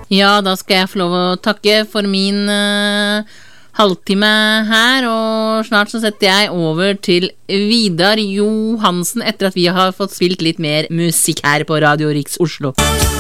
Ja, da skal jeg få lov å takke for min halvtime her, og snart så setter jeg over til Vidar Johansen etter at vi har fått spilt litt mer musikk her på Radio Riks Oslo.